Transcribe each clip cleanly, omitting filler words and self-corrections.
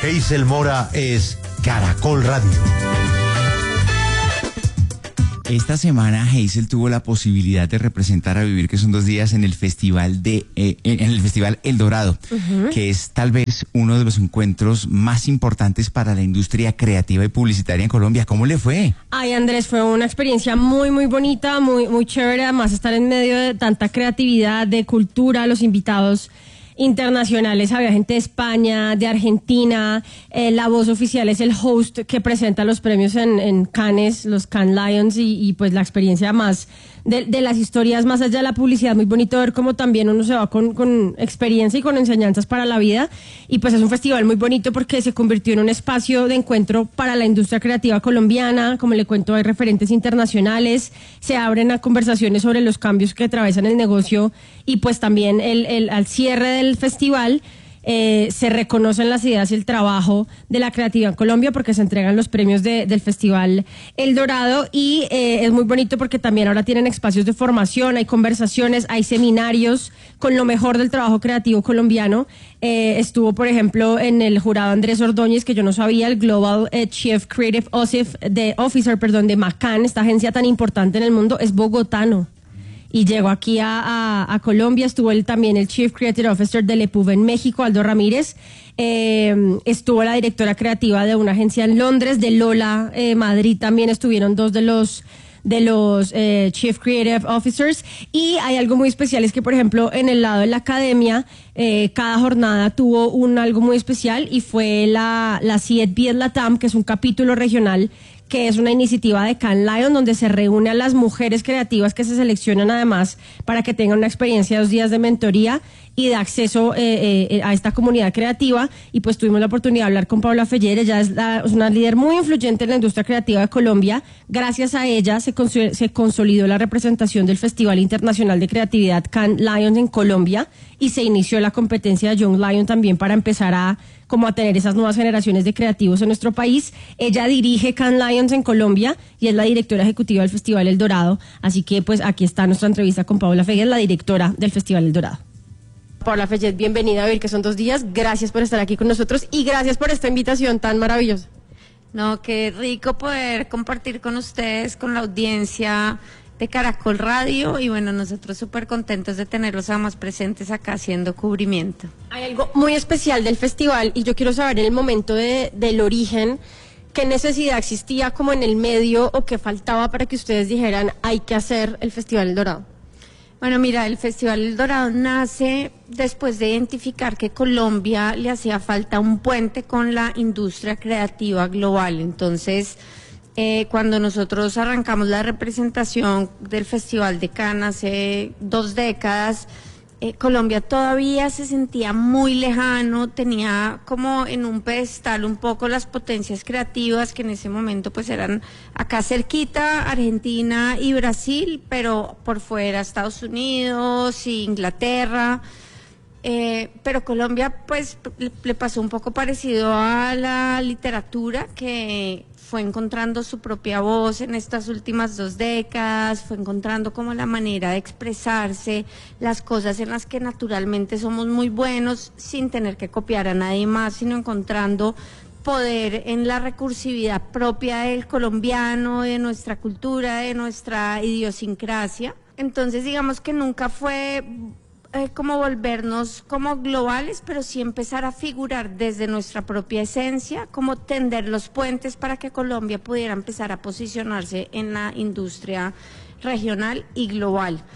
Hazel Mora es Caracol Radio. Esta semana Hazel tuvo la posibilidad de representar a Vivir, que son 2 días en el festival El Dorado, que es tal vez uno de los encuentros más importantes para la industria creativa y publicitaria en Colombia. ¿Cómo le fue? Ay, Andrés, fue una experiencia muy, muy bonita, muy, muy chévere. Además, estar en medio de tanta creatividad, de cultura, los invitados internacionales, había gente de España, de Argentina, la voz oficial es el host que presenta los premios en Cannes, los Cannes Lions, y pues la experiencia más de las historias, más allá de la publicidad, muy bonito ver cómo también uno se va con experiencia y con enseñanzas para la vida, y pues es un festival muy bonito porque se convirtió en un espacio de encuentro para la industria creativa colombiana. Como le cuento, hay referentes internacionales, se abren a conversaciones sobre los cambios que atraviesan el negocio, y pues también al cierre del festival se reconocen las ideas y el trabajo de la creatividad en Colombia, porque se entregan los premios del Festival El Dorado, y es muy bonito porque también ahora tienen espacios de formación, hay conversaciones, hay seminarios con lo mejor del trabajo creativo colombiano. Estuvo, por ejemplo, en el jurado Andrés Ordóñez, que yo no sabía, el Global Chief Creative Officer de McCann, esta agencia tan importante en el mundo, es bogotano. Y llegó aquí a Colombia. Estuvo también el Chief Creative Officer de Lepub en México, Aldo Ramírez. Estuvo la directora creativa de una agencia en Londres, de Lola Madrid también estuvieron 2 de los Chief Creative Officers. Y hay algo muy especial, es que, por ejemplo, en el lado de la academia, cada jornada tuvo algo muy especial, y fue la CIET Latam, que es un capítulo regional, que es una iniciativa de Cannes Lions, donde se reúne a las mujeres creativas que se seleccionan además para que tengan una experiencia de 2 días de mentoría y de acceso a esta comunidad creativa. Y pues tuvimos la oportunidad de hablar con Paula Feller. Ella es una líder muy influyente en la industria creativa de Colombia. Gracias a ella se consolidó la representación del Festival Internacional de Creatividad Cannes Lions en Colombia, y se inició la competencia de Young Lion también para empezar a tener esas nuevas generaciones de creativos en nuestro país. Ella dirige Cannes Lions en Colombia y es la directora ejecutiva del Festival El Dorado. Así que pues aquí está nuestra entrevista con Paula Feller, la directora del Festival El Dorado. Paula Feller, bienvenida a Vivir, que son 2 días. Gracias por estar aquí con nosotros y gracias por esta invitación tan maravillosa. No, qué rico poder compartir con ustedes, con la audiencia de Caracol Radio, y bueno, nosotros súper contentos de tenerlos además presentes acá haciendo cubrimiento. Hay algo muy especial del festival, y yo quiero saber en el momento del origen, ¿qué necesidad existía como en el medio o qué faltaba para que ustedes dijeran hay que hacer el Festival El Dorado? Bueno, mira, el Festival El Dorado nace después de identificar que Colombia le hacía falta un puente con la industria creativa global. Entonces, cuando nosotros arrancamos la representación del Festival de Cannes hace 2 décadas, Colombia todavía se sentía muy lejano, tenía como en un pedestal un poco las potencias creativas que en ese momento pues eran acá cerquita, Argentina y Brasil, pero por fuera Estados Unidos y Inglaterra. Pero Colombia pues le pasó un poco parecido a la literatura, que fue encontrando su propia voz en estas últimas 2 décadas, fue encontrando como la manera de expresarse, las cosas en las que naturalmente somos muy buenos sin tener que copiar a nadie más, sino encontrando poder en la recursividad propia del colombiano, de nuestra cultura, de nuestra idiosincrasia. Entonces digamos que nunca fue como volvernos como globales, pero sí empezar a figurar desde nuestra propia esencia, como tender los puentes para que Colombia pudiera empezar a posicionarse en la industria regional y global.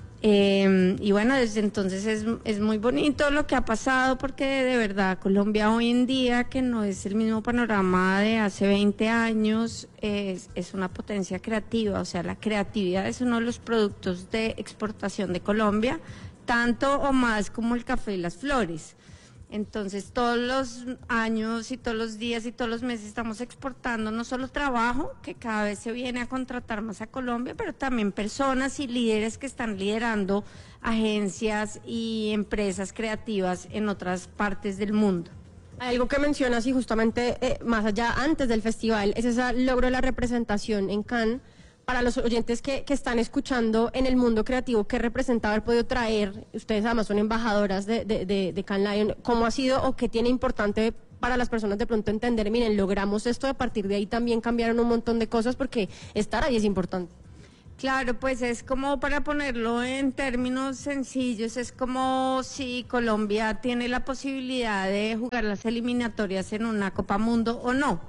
Y bueno, desde entonces es muy bonito lo que ha pasado, porque de verdad Colombia hoy en día, que no es el mismo panorama de hace 20 años, es una potencia creativa. O sea, la creatividad es uno de los productos de exportación de Colombia, tanto o más como el café y las flores. Entonces todos los años y todos los días y todos los meses estamos exportando no solo trabajo, que cada vez se viene a contratar más a Colombia, pero también personas y líderes que están liderando agencias y empresas creativas en otras partes del mundo. Hay algo que mencionas, y justamente más allá, antes del festival, es ese logro de la representación en Cannes. Para los oyentes que están escuchando en el mundo creativo, ¿qué representa haber podido traer? Ustedes además son embajadoras de Cannes Lions. ¿Cómo ha sido o qué tiene importante para las personas de pronto entender, miren, logramos esto, a partir de ahí también cambiaron un montón de cosas, porque estar ahí es importante. Claro, pues es como, para ponerlo en términos sencillos, es como si Colombia tiene la posibilidad de jugar las eliminatorias en una Copa Mundo o no.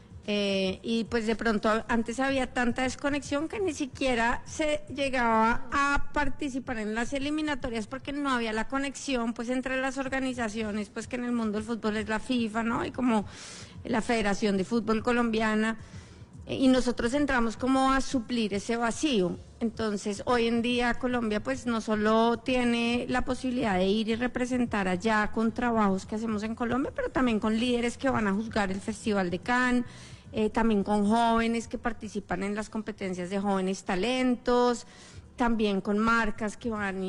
Y pues de pronto antes había tanta desconexión que ni siquiera se llegaba a participar en las eliminatorias porque no había la conexión pues entre las organizaciones, pues que en el mundo del fútbol es la FIFA, ¿no? Y como la Federación de Fútbol Colombiana. Y nosotros entramos como a suplir ese vacío. Entonces, hoy en día Colombia pues no solo tiene la posibilidad de ir y representar allá con trabajos que hacemos en Colombia, pero también con líderes que van a juzgar el Festival de Cannes, también con jóvenes que participan en las competencias de jóvenes talentos, también con marcas que van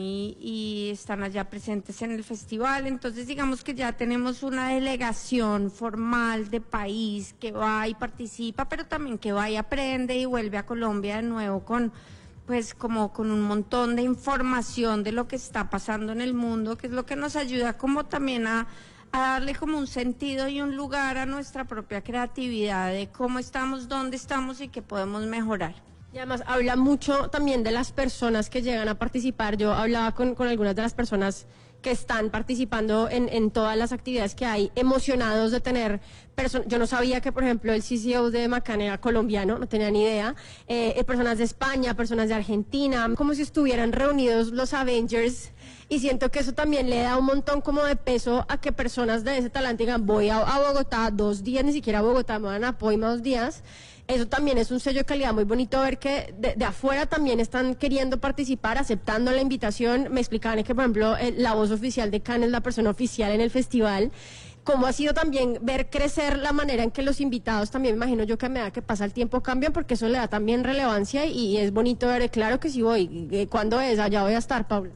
y están allá presentes en el festival. Entonces digamos que ya tenemos una delegación formal de país que va y participa, pero también que va y aprende y vuelve a Colombia de nuevo con pues como con un montón de información de lo que está pasando en el mundo, que es lo que nos ayuda como también a darle como un sentido y un lugar a nuestra propia creatividad de cómo estamos, dónde estamos y qué podemos mejorar. Y además habla mucho también de las personas que llegan a participar. Yo hablaba con algunas de las personas que están participando en todas las actividades que hay, emocionados de tener personas. Yo no sabía que, por ejemplo, el CCO de Macán era colombiano, no tenía ni idea. Personas de España, personas de Argentina, como si estuvieran reunidos los Avengers. Y siento que eso también le da un montón como de peso a que personas de ese talante digan, voy a Bogotá 2 días, ni siquiera a Bogotá, me van a Poima 2 días. Eso también es un sello de calidad muy bonito, ver que de afuera también están queriendo participar, aceptando la invitación. Me explicaban que, por ejemplo, la voz oficial de Cannes es la persona oficial en el festival. Cómo ha sido también ver crecer la manera en que los invitados también, me imagino yo que a medida que pasa el tiempo cambian, porque eso le da también relevancia y es bonito ver, claro que sí voy. ¿Cuándo es? Allá voy a estar, Paula.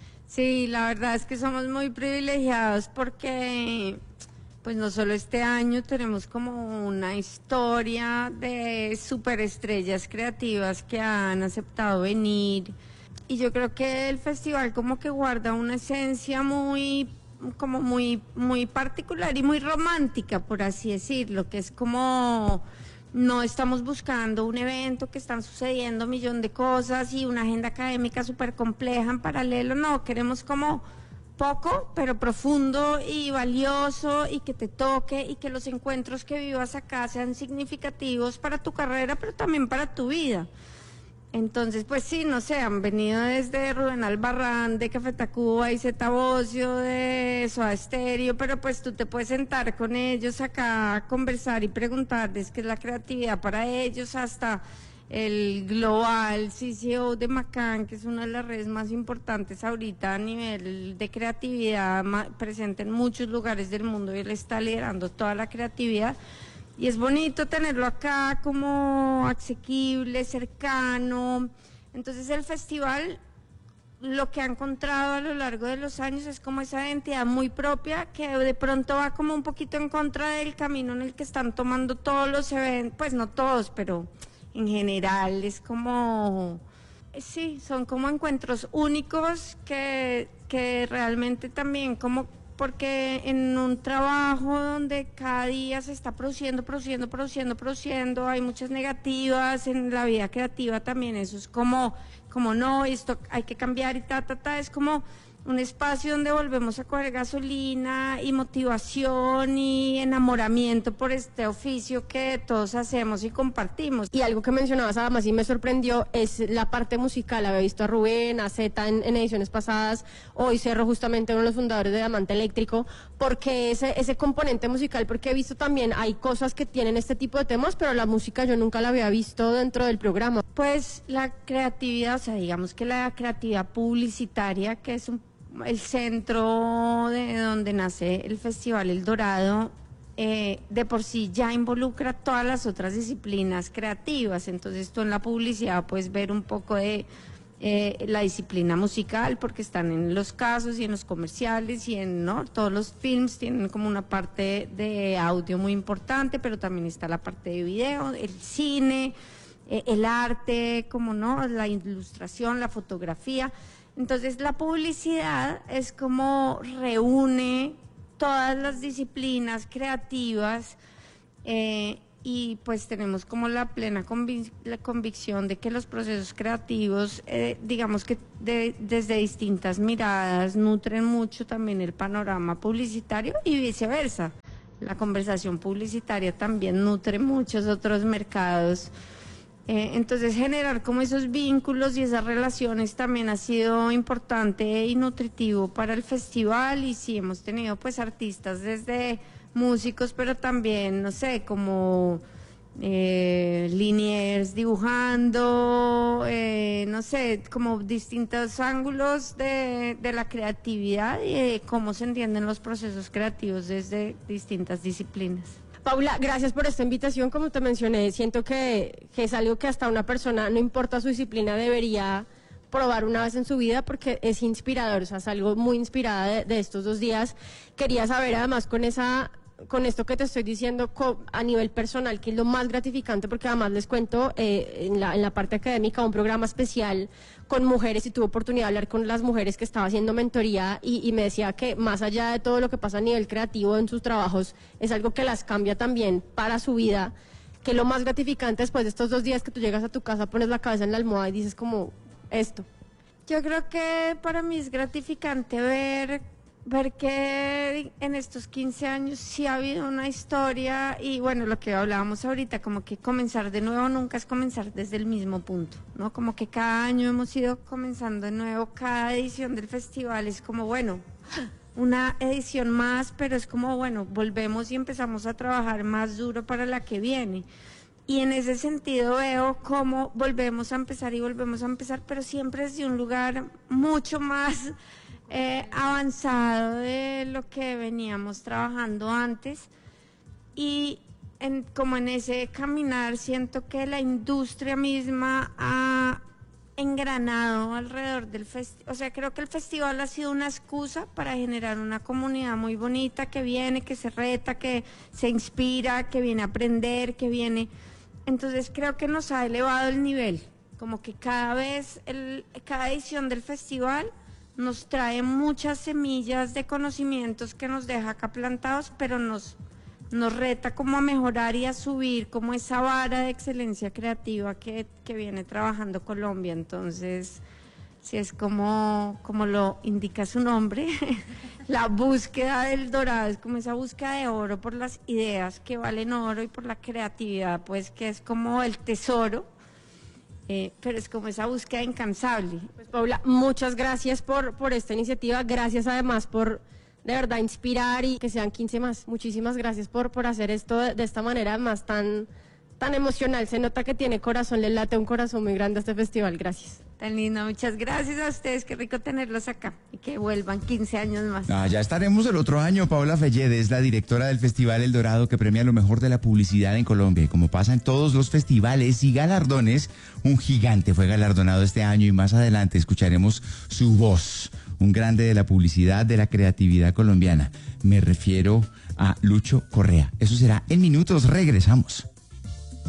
Sí, la verdad es que somos muy privilegiados porque pues no solo este año tenemos como una historia de superestrellas creativas que han aceptado venir, y yo creo que el festival como que guarda una esencia muy particular y muy romántica, por así decirlo, que es como no estamos buscando un evento que están sucediendo un millón de cosas y una agenda académica súper compleja en paralelo, no, queremos como poco, pero profundo y valioso, y que te toque, y que los encuentros que vivas acá sean significativos para tu carrera, pero también para tu vida. Entonces, pues sí, no sé, han venido desde Rubén Albarrán, de Café Tacuba y Zeta Bosio, de Soda Stereo, pero pues tú te puedes sentar con ellos acá a conversar y preguntarles qué es la creatividad para ellos, hasta el global CCO de Macán, que es una de las redes más importantes ahorita a nivel de creatividad, presente en muchos lugares del mundo, y él está liderando toda la creatividad. Y es bonito tenerlo acá como asequible, cercano. Entonces el festival, lo que ha encontrado a lo largo de los años es como esa identidad muy propia, que de pronto va como un poquito en contra del camino en el que están tomando todos los eventos, pues no todos, pero en general es como, sí, son como encuentros únicos que realmente también como, porque en un trabajo donde cada día se está produciendo, hay muchas negativas en la vida creativa también, eso es como no, esto hay que cambiar y es como un espacio donde volvemos a coger gasolina y motivación y enamoramiento por este oficio que todos hacemos y compartimos. Y algo que mencionabas, además, y me sorprendió, es la parte musical. Había visto a Rubén, a Zeta en ediciones pasadas, hoy Cerro, justamente uno de los fundadores de Diamante Eléctrico, porque ese componente musical, porque he visto también, hay cosas que tienen este tipo de temas, pero la música yo nunca la había visto dentro del programa. Pues la creatividad, o sea, digamos que la creatividad publicitaria, que es el centro de donde nace el Festival El Dorado, de por sí ya involucra todas las otras disciplinas creativas. Entonces tú en la publicidad puedes ver un poco de la disciplina musical, porque están en los casos y en los comerciales y en, ¿no?, todos los films tienen como una parte de audio muy importante, pero también está la parte de video, el cine, el arte, como no, la ilustración, la fotografía. Entonces la publicidad es como reúne todas las disciplinas creativas, y pues tenemos como la plena la convicción de que los procesos creativos, digamos que desde distintas miradas, nutren mucho también el panorama publicitario y viceversa. La conversación publicitaria también nutre muchos otros mercados. Entonces generar como esos vínculos y esas relaciones también ha sido importante y nutritivo para el festival. Y sí, hemos tenido pues artistas desde músicos, pero también, no sé, como Liniers dibujando, no sé, como distintos ángulos de la creatividad y de cómo se entienden los procesos creativos desde distintas disciplinas. Paula, gracias por esta invitación. Como te mencioné, siento que es algo que hasta una persona, no importa su disciplina, debería probar una vez en su vida porque es inspirador, o sea, salgo muy inspirada de estos 2 días. Quería saber además con esto que te estoy diciendo a nivel personal, que es lo más gratificante, porque además les cuento en la parte académica un programa especial con mujeres y tuve oportunidad de hablar con las mujeres que estaba haciendo mentoría y me decía que más allá de todo lo que pasa a nivel creativo en sus trabajos, es algo que las cambia también para su vida, que lo más gratificante después de estos 2 días que tú llegas a tu casa, pones la cabeza en la almohada y dices como esto. Yo creo que para mí es gratificante ver que en estos 15 años sí ha habido una historia y bueno, lo que hablábamos ahorita, como que comenzar de nuevo nunca es comenzar desde el mismo punto, ¿no? Como que cada año hemos ido comenzando de nuevo, cada edición del festival es como, bueno, una edición más, pero es como, bueno, volvemos y empezamos a trabajar más duro para la que viene. Y en ese sentido veo cómo volvemos a empezar y volvemos a empezar, pero siempre desde un lugar mucho más avanzado de lo que veníamos trabajando antes y como en ese caminar siento que la industria misma ha engranado alrededor del festival, o sea, creo que el festival ha sido una excusa para generar una comunidad muy bonita que viene, que se reta, que se inspira, que viene a aprender, que viene, entonces creo que nos ha elevado el nivel, como que cada vez, cada edición del festival nos trae muchas semillas de conocimientos que nos deja acá plantados, pero nos reta como a mejorar y a subir como esa vara de excelencia creativa que viene trabajando Colombia. Entonces, si es como lo indica su nombre, la búsqueda del dorado, es como esa búsqueda de oro por las ideas que valen oro y por la creatividad, pues que es como el tesoro. Pero es como esa búsqueda incansable. Pues Paula, muchas gracias por esta iniciativa, gracias además por de verdad inspirar y que sean 15 más. Muchísimas gracias por hacer esto de esta manera más tan emocional. Se nota que tiene corazón, le late un corazón muy grande a este festival. Gracias. Tan lindo, muchas gracias a ustedes, qué rico tenerlos acá y que vuelvan 15 años más. Ya estaremos el otro año. Paula Fellede es la directora del Festival El Dorado, que premia lo mejor de la publicidad en Colombia. Y como pasa en todos los festivales y galardones, un gigante fue galardonado este año y más adelante escucharemos su voz, un grande de la publicidad, de la creatividad colombiana. Me refiero a Lucho Correa. Eso será en minutos, regresamos.